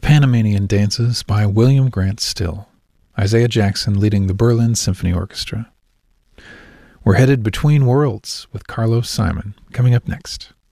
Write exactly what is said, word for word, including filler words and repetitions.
Panamanian Dances by William Grant Still. Isaiah Jackson leading the Berlin Symphony Orchestra. We're headed between worlds with Carlos Simon coming up next.